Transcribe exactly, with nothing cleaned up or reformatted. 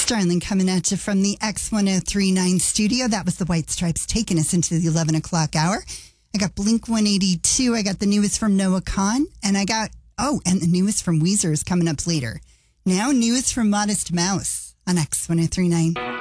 Starling coming at you from the X ten thirty-nine studio. That was the White Stripes taking us into the eleven o'clock hour. I got Blink one eighty-two. I got the newest from Noah Kahan. And I got, oh, and the newest from Weezer is coming up later. Now, news from Modest Mouse on X ten thirty-nine.